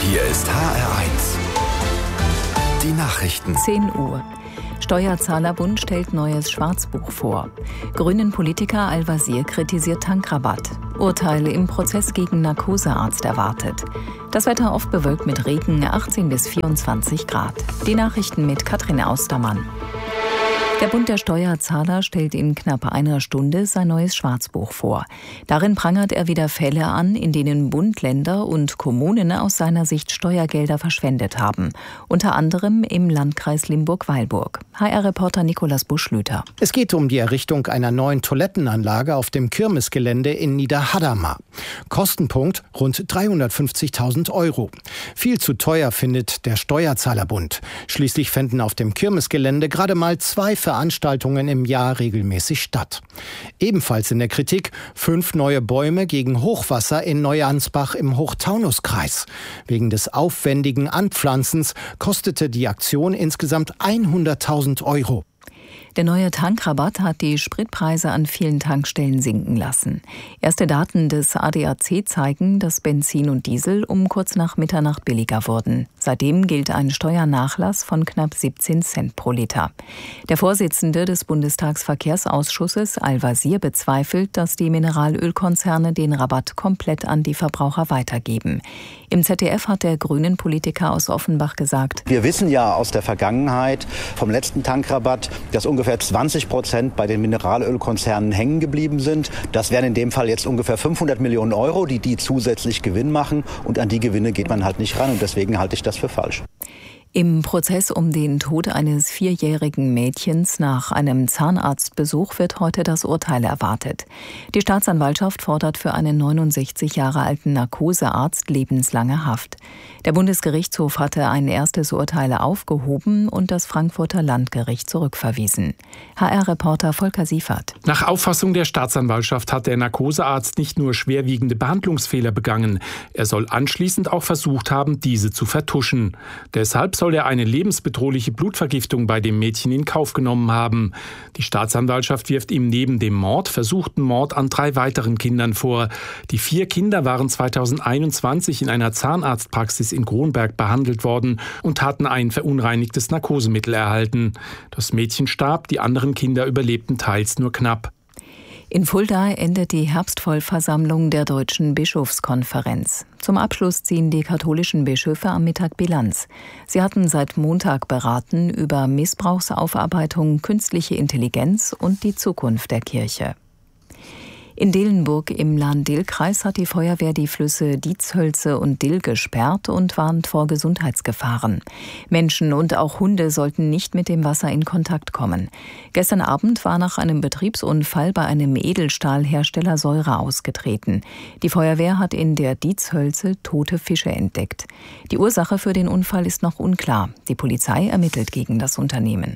Hier ist HR1. Die Nachrichten. 10 Uhr. Steuerzahlerbund stellt neues Schwarzbuch vor. Grünen Politiker Al-Wazir kritisiert Tankrabatt. Urteile im Prozess gegen Narkosearzt erwartet. Das Wetter oft bewölkt mit Regen, 18 bis 24 Grad. Die Nachrichten mit Katrin Austermann. Der Bund der Steuerzahler stellt in knapp einer Stunde sein neues Schwarzbuch vor. Darin prangert er wieder Fälle an, in denen Bund, Länder und Kommunen aus seiner Sicht Steuergelder verschwendet haben. Unter anderem im Landkreis Limburg-Weilburg. HR-Reporter Nikolaus Buschlüter. Es geht um die Errichtung einer neuen Toilettenanlage auf dem Kirmesgelände in Niederhadamar. Kostenpunkt rund 350.000 €. Viel zu teuer findet der Steuerzahlerbund. Schließlich fänden auf dem Kirmesgelände gerade mal 2 Veranstaltungen im Jahr regelmäßig statt. Ebenfalls in der Kritik 5 neue Bäume gegen Hochwasser in Neuansbach im Hochtaunuskreis. Wegen des aufwendigen Anpflanzens kostete die Aktion insgesamt 100.000 €. Der neue Tankrabatt hat die Spritpreise an vielen Tankstellen sinken lassen. Erste Daten des ADAC zeigen, dass Benzin und Diesel um kurz nach Mitternacht billiger wurden. Seitdem gilt ein Steuernachlass von knapp 17 Cent pro Liter. Der Vorsitzende des Bundestagsverkehrsausschusses Al-Wazir bezweifelt, dass die Mineralölkonzerne den Rabatt komplett an die Verbraucher weitergeben. Im ZDF hat der grünen Politiker aus Offenbach gesagt: Wir wissen ja aus der Vergangenheit vom letzten Tankrabatt, dass ungefähr 20% bei den Mineralölkonzernen hängen geblieben sind. Das wären in dem Fall jetzt ungefähr 500 Millionen €, die zusätzlich Gewinn machen. Und an die Gewinne geht man halt nicht ran. Und deswegen halte ich das für falsch. Im Prozess um den Tod eines 4-jährigen Mädchens nach einem Zahnarztbesuch wird heute das Urteil erwartet. Die Staatsanwaltschaft fordert für einen 69 Jahre alten Narkosearzt lebenslange Haft. Der Bundesgerichtshof hatte ein erstes Urteil aufgehoben und das Frankfurter Landgericht zurückverwiesen. HR-Reporter Volker Siefert. Nach Auffassung der Staatsanwaltschaft hat der Narkosearzt nicht nur schwerwiegende Behandlungsfehler begangen, er soll anschließend auch versucht haben, diese zu vertuschen. Deshalb soll er eine lebensbedrohliche Blutvergiftung bei dem Mädchen in Kauf genommen haben. Die Staatsanwaltschaft wirft ihm neben dem Mord versuchten Mord an 3 weiteren Kindern vor. Die 4 Kinder waren 2021 in einer Zahnarztpraxis in Kronberg behandelt worden und hatten ein verunreinigtes Narkosemittel erhalten. Das Mädchen starb, die anderen Kinder überlebten teils nur knapp. In Fulda endet die Herbstvollversammlung der Deutschen Bischofskonferenz. Zum Abschluss ziehen die katholischen Bischöfe am Mittag Bilanz. Sie hatten seit Montag beraten über Missbrauchsaufarbeitung, künstliche Intelligenz und die Zukunft der Kirche. In Dillenburg im Lahn-Dill-Kreis hat die Feuerwehr die Flüsse Dietshölze und Dill gesperrt und warnt vor Gesundheitsgefahren. Menschen und auch Hunde sollten nicht mit dem Wasser in Kontakt kommen. Gestern Abend war nach einem Betriebsunfall bei einem Edelstahlhersteller Säure ausgetreten. Die Feuerwehr hat in der Dietshölze tote Fische entdeckt. Die Ursache für den Unfall ist noch unklar. Die Polizei ermittelt gegen das Unternehmen.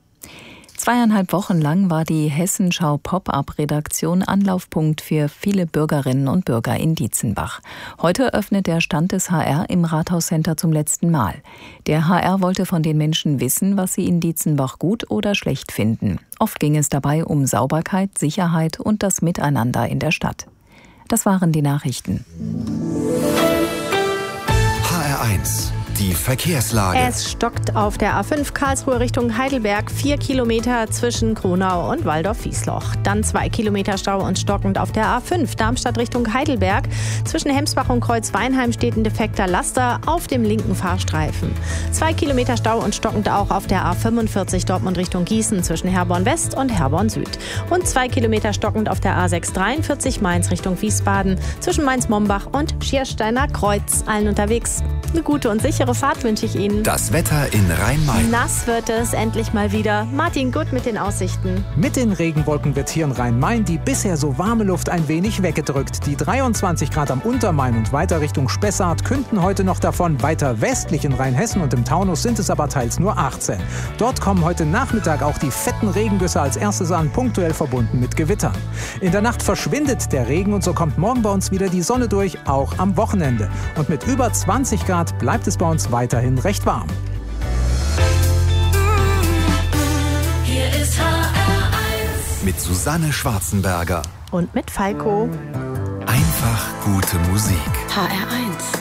2,5 Wochen lang war die Hessenschau Pop-up-Redaktion Anlaufpunkt für viele Bürgerinnen und Bürger in Dietzenbach. Heute öffnet der Stand des HR im Rathauscenter zum letzten Mal. Der HR wollte von den Menschen wissen, was sie in Dietzenbach gut oder schlecht finden. Oft ging es dabei um Sauberkeit, Sicherheit und das Miteinander in der Stadt. Das waren die Nachrichten. HR1. Die Verkehrslage. Es stockt auf der A5 Karlsruhe Richtung Heidelberg, 4 Kilometer zwischen Kronau und Waldorf-Wiesloch. Dann 2 Kilometer Stau und stockend auf der A5 Darmstadt Richtung Heidelberg. Zwischen Hemsbach und Kreuzweinheim steht ein defekter Laster auf dem linken Fahrstreifen. 2 Kilometer Stau und stockend auch auf der A45 Dortmund Richtung Gießen zwischen Herborn West und Herborn Süd. Und 2 Kilometer stockend auf der A643 Mainz Richtung Wiesbaden zwischen Mainz-Mombach und Schiersteiner Kreuz. Allen unterwegs eine gute und sichere Fahrt wünsche ich Ihnen. Das Wetter in Rhein-Main. Nass wird es endlich mal wieder. Martin Gut mit den Aussichten. Mit den Regenwolken wird hier in Rhein-Main die bisher so warme Luft ein wenig weggedrückt. Die 23 Grad am Untermain und weiter Richtung Spessart künden heute noch davon. Weiter westlich in Rheinhessen und im Taunus sind es aber teils nur 18. Dort kommen heute Nachmittag auch die fetten Regengüsse als erstes an, punktuell verbunden mit Gewittern. In der Nacht verschwindet der Regen und so kommt morgen bei uns wieder die Sonne durch, auch am Wochenende. Und mit über 20 Grad bleibt es bei uns weiterhin recht warm. Hier ist HR1 mit Susanne Schwarzenberger und mit Falco. Einfach gute Musik. HR1